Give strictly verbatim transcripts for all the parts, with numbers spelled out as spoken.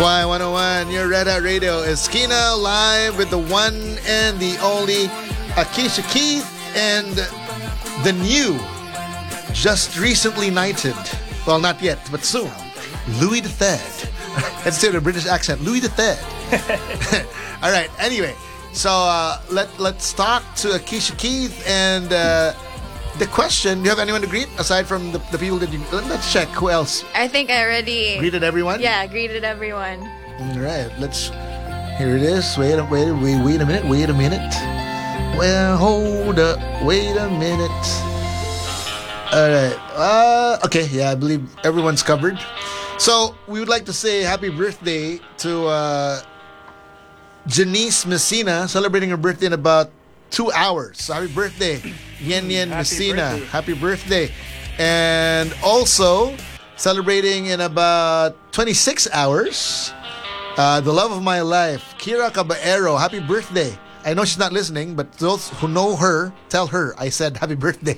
Y one oh one, your Red Hat Radio is Kina live with the one and the only Akisha Keith and the new, just recently knighted, well, not yet, but soon, Louis the Third. Let's say the British accent, Louis the Third. All right, anyway, so uh, let, let's talk to Akisha Keith and uh, the question. Do you have anyone to greet aside from the, the people that you... Let's check. Who else? I think I already... Greeted everyone? Yeah, greeted everyone. All right, let's... Here it is. Wait a, wait, wait, wait a minute. Wait a minute. Well, hold up. Wait a minute. All right. Uh, okay, yeah, I believe everyone's covered. So, we would like to say happy birthday to uh, Janice Messina, celebrating her birthday in about two hours. So happy birthday, Yen Yen Messina. Birthday. Happy birthday. And also, celebrating in about twenty-six hours, uh, the love of my life, Kira Caballero. Happy birthday. I know she's not listening, but those who know her, tell her I said happy birthday.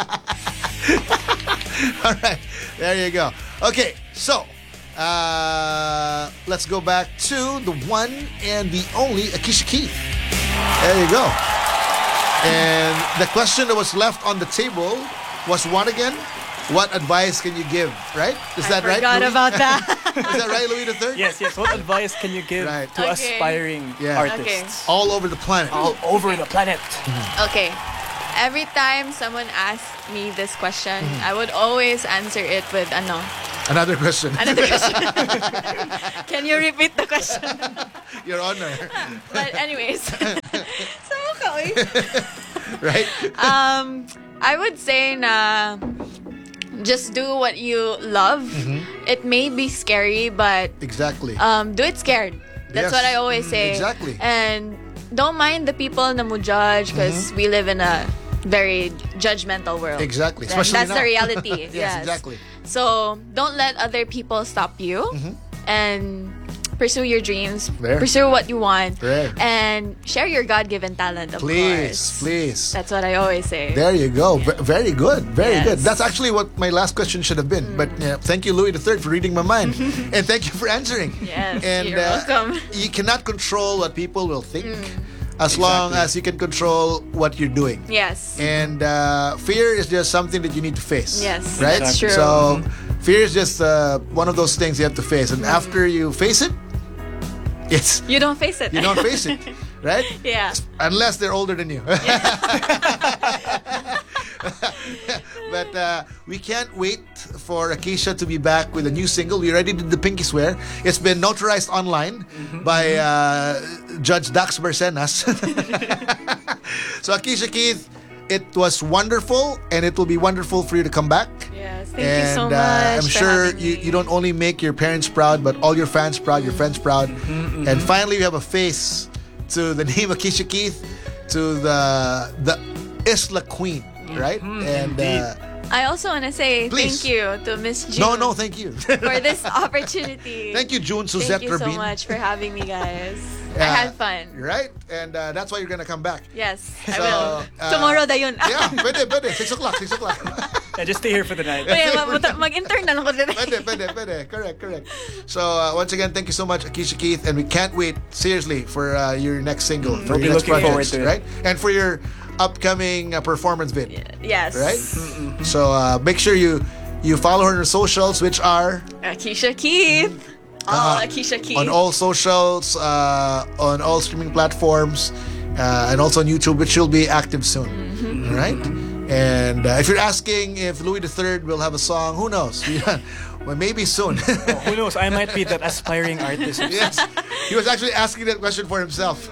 All right, there you go. Okay, so uh, let's go back to the one and the only Akisha Keith. There you go. And the question that was left on the table was what again? What advice can you give, right? Is that I right? forgot Louis? about that. Is that right, Louis the Third? Yes, yes. What advice can you give Right. to Okay. aspiring Yeah. artists All over the planet. all over the planet? Okay. Every time someone asks me this question, I would always answer it with ano. Another question. Another question. Can you repeat the question? Your Honor. But anyways. Sama ka, oy. Right? Um, I would say na just do what you love. It may be scary, but Exactly. um, do it scared. That's Yes. what I always say. Exactly. And don't mind the people na mo judge because we live in a very judgmental world. Exactly. And Especially that's now. the reality. Yes, exactly. So don't let other people stop you and pursue your dreams. There. Pursue what you want. There. And share your God-given talent, of Please, course. please. That's what I always say. There you go. V- very good. Very Yes. good. That's actually what my last question should have been. But yeah, thank you, Louis the Third, for reading my mind. And thank you for answering. Yes, and, you're uh, welcome. You cannot control what people will think as long as you can control what you're doing. Yes. And uh, fear is just something that you need to face. Yes, Right? that's true. So fear is just uh, one of those things you have to face. And after you face it, it's You don't face it. you don't face it. Right? Yeah. Unless they're older than you. But uh, we can't wait for Akisha to be back with a new single. We already did the Pinky Swear. It's been notarized online by uh, Judge Dax Bersenas. So Akisha Keith, it was wonderful, and it will be wonderful for you to come back. Yes. Thank and you so much. uh, I'm for sure having you, me. you don't only make your parents proud, but all your fans proud, your friends proud. And finally, you have a face to the name Akisha Keith, to the the Isla Queen, right? And uh, I also want to say Please. thank you to Miss June no, no, thank you. for this opportunity. Thank you, June Suzette Thank you so Rabin. much for having me, guys. I Yeah, had fun. Right? And uh, that's why you're gonna come back. Yes, I So, will. uh, Tomorrow da yun. Yeah, pwede, pwede. Six o'clock, six o'clock. Yeah, just stay here for the night. Kaya mag- mag-intern na lang ko din. Pwede, pwede, pwede. Correct, correct. So, uh, once again, thank you so much, Akisha Keith, and we can't wait, seriously, for uh, your next single, for We'll your be next looking forward projects, to it. right? And for your upcoming uh, performance vid, Yes. right? So, uh, make sure you you follow her on her socials, which are Akisha Keith. All Uh, Akisha Keith. on all socials, uh, on all streaming platforms, uh, and also on YouTube, which will be active soon, Mm-hmm. right? And uh, if you're asking if Louis the Third will have a song, who knows? Well, maybe soon. Oh, who knows? I might be that aspiring artist. Yes, he was actually asking that question for himself.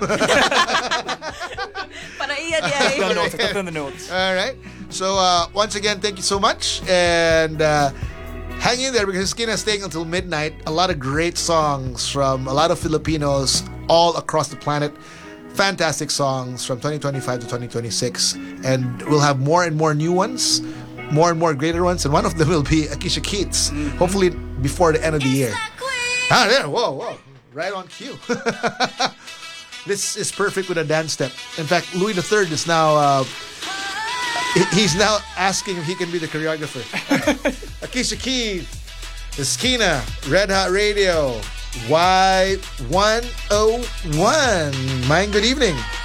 Para iya I di took ay. the notes. I took down the notes. All right. So uh, once again, thank you so much, and uh, hang in there because Skin is staying until midnight. A lot of great songs from a lot of Filipinos all across the planet. Fantastic songs from twenty twenty-five to twenty twenty-six, and we'll have more and more new ones, more and more greater ones, and one of them will be Akisha Keith's, hopefully before the end of the year. Ah, there, whoa, whoa, right on cue. This is perfect with a dance step. In fact, Louis the Third is now uh, he- he's now asking if he can be the choreographer. Akisha Keith, Eskina, Red Hot Radio, Y one oh one. Mine, good evening.